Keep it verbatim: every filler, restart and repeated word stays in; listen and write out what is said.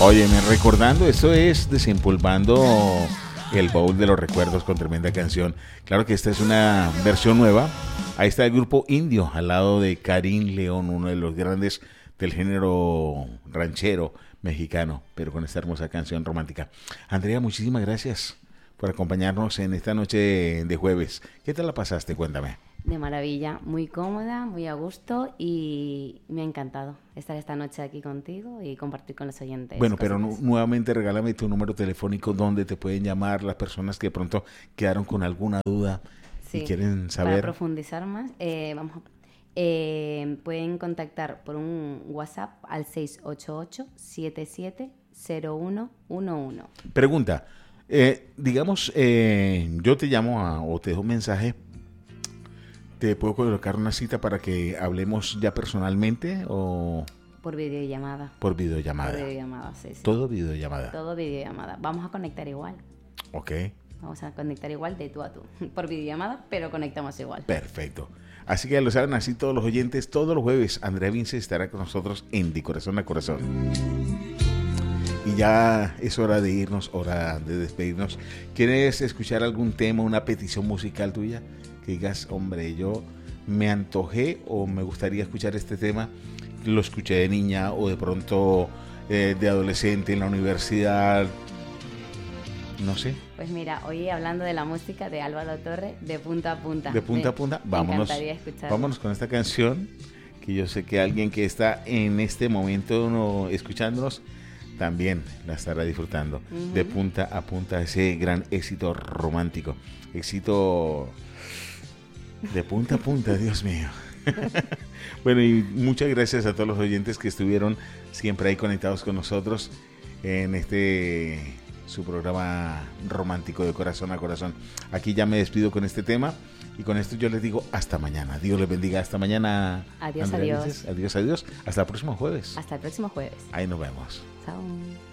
Óyeme, recordando, esto es Desempolvando el baúl de los recuerdos con tremenda canción. Claro que esta es una versión nueva. Ahí está el grupo Indio, al lado de Karim León, uno de los grandes del género ranchero mexicano, pero con esta hermosa canción romántica. Andrea, muchísimas gracias por acompañarnos en esta noche de jueves. ¿Qué tal la pasaste? Cuéntame. De maravilla, muy cómoda, muy a gusto y me ha encantado estar esta noche aquí contigo y compartir con los oyentes. Bueno, pero nu- nuevamente regálame tu número telefónico donde te pueden llamar las personas que de pronto quedaron con alguna duda Sí, y quieren para saber. profundizar más, eh, vamos a- eh, pueden contactar por un WhatsApp al seis ocho ocho, siete siete cero uno uno uno. Pregunta, eh, digamos, eh, yo te llamo a- o te dejo un mensaje, ¿te puedo colocar una cita para que hablemos ya personalmente o Por videollamada. por videollamada? Por videollamada, sí, sí. Todo videollamada. Todo videollamada. Vamos a conectar igual. Ok, Vamos a conectar igual de tú a tú. Por videollamada, pero conectamos igual. perfecto. Así que ya lo saben, así todos los oyentes, todos los jueves, Andrea Vince estará con nosotros en De Corazón a Corazón. Y ya es hora de irnos, hora de despedirnos. ¿Quieres escuchar algún tema, una petición musical tuya? Que digas, hombre, yo me antojé o me gustaría escuchar este tema. Lo escuché de niña o de pronto eh, de adolescente en la universidad. No sé, Pues mira, hoy hablando de la música de Álvaro Torres, de punta a punta. de punta Me- a punta. me Vámonos, encantaría escucharla. vámonos con esta canción que yo sé que alguien que está en este momento no, escuchándonos también la estará disfrutando. Ujú. De punta a punta, ese gran éxito romántico. Éxito de punta a punta, Dios mío. Bueno, y muchas gracias a todos los oyentes que estuvieron siempre ahí conectados con nosotros en este su programa romántico de Corazón a Corazón. Aquí ya me despido con este tema y con esto yo les digo hasta mañana. Dios les bendiga. Hasta mañana. Adiós, Andrea adiós. Vinces. Adiós, adiós. Hasta el próximo jueves. Hasta el próximo jueves. Ahí nos vemos. Chao.